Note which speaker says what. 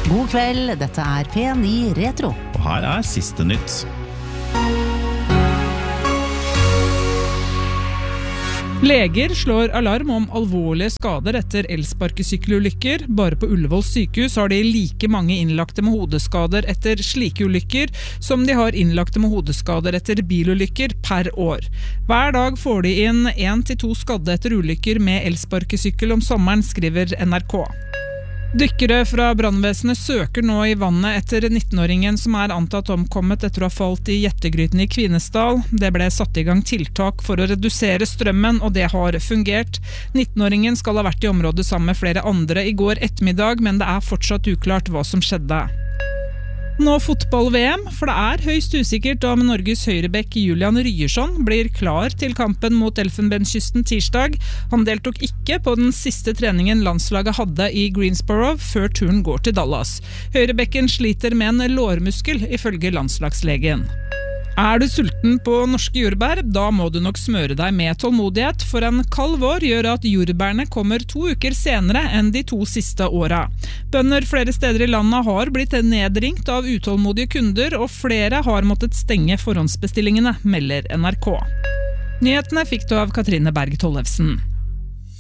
Speaker 1: God kveld, dette P9 Retro.
Speaker 2: Og her siste nytt.
Speaker 3: Leger slår alarm om alvorlige skader etter elsparkesykkelulykker. Bare på Ullevål sykehus har de like mange innlagte med hodeskader etter slike ulykker som de har innlagte med hodeskader etter bilulykker per år. Hver dag får de inn 1 til 2 skadde etter ulykker med elsparkesykkel om sommeren, skriver NRK. Dykkere fra brannvesenet søker nå i vannet etter 19-åringen som antatt omkommet etter å ha falt i jettegryten i Kvinesdal. Det ble satt i gang tiltak for å redusere strømmen, og det har fungert. 19-åringen skal ha vært i området sammen med flere andre i går ettermiddag, men det fortsatt uklart hva som skjedde. Nå fotball-VM, for det høyst usikkert om Norges høyrebekk Julian Ryerson blir klar til kampen mot Elfenbenskysten tirsdag. Han deltok ikke på den siste treningen landslaget hadde i Greensboro før turen går til Dallas. Høyrebekken sliter med en lårmuskel, ifølge landslagslegen. Du sulten på norske jordbær? Da må du nok smøre deg med tålmodighet, for en kald vår gjør at jordbærene kommer 2 uker senere enn de 2 siste åra. Bønder flere steder i landet har blitt nedringt av utålmodige kunder, og flere har måttet stenge forhåndsbestillingene, melder NRK. Nyhetene fikk du av Katrine Berg Tollefsen.